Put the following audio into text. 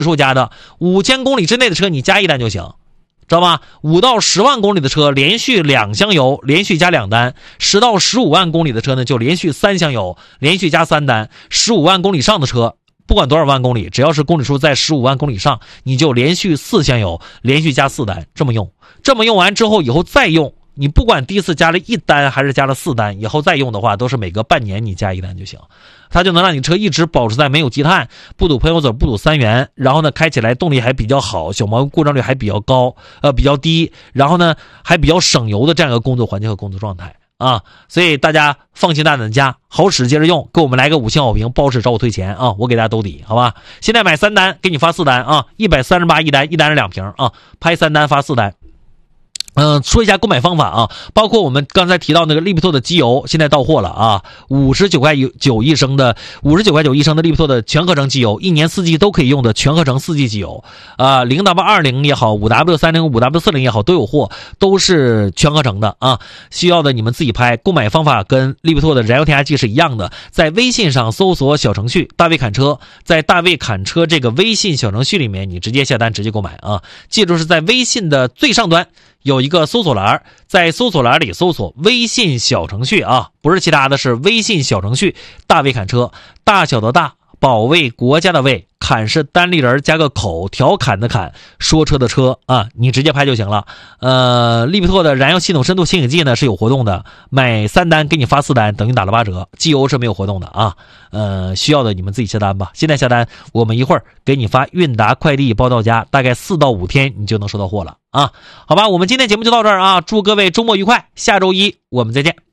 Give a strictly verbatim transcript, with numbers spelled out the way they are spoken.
数加的，五千公里之内的车你加一单就行，知道吗？五到十万公里的车连续两箱油，连续加两单；十到十五万公里的车呢，就连续三箱油，连续加三单；十五万公里上的车，不管多少万公里，只要是公里数在十五万公里上，你就连续四箱油，连续加四单，这么用。这么用完之后，以后再用，你不管第一次加了一单还是加了四单，以后再用的话，都是每隔半年你加一单就行，它就能让你车一直保持在没有积碳、不堵喷油嘴、不堵三元，然后呢开起来动力还比较好，小毛病故障率还比较高，呃比较低，然后呢还比较省油的这样一个工作环境和工作状态啊，所以大家放心大胆的加，好使接着用，给我们来个五星好评，不好使找我退钱啊，我给大家兜底，好吧？现在买三单给你发四单啊，一百三十八一单，一单是两瓶啊，拍三单发四单。嗯、呃，说一下购买方法啊，包括我们刚才提到那个利比托的机油，现在到货了啊，五十九块九一升的，五十九块九一升的利比托的全合成机油，一年四季都可以用的全合成四季机油，啊，零 W 二零也好，五 W 三零、五 W 四零也好，都有货，都是全合成的啊。需要的你们自己拍。购买方法跟利比托的燃油添加剂是一样的，在微信上搜索小程序大卫侃车，在大卫侃车这个微信小程序里面，你直接下单，直接购买啊。记住是在微信的最上端有一个搜索栏，在搜索栏里搜索微信小程序啊，不是其他的，是微信小程序大卫侃车，大小的大，保卫国家的卫，侃是单立人加个口，调侃的侃，说车的车啊，你直接拍就行了。呃，利比托的燃油系统深度清洗剂呢是有活动的，买三单给你发四单，等于打了八折。机油是没有活动的啊，呃，需要的你们自己下单吧。现在下单，我们一会儿给你发韵达快递包到家，大概四到五天你就能收到货了啊。好吧，我们今天节目就到这儿啊，祝各位周末愉快，下周一我们再见。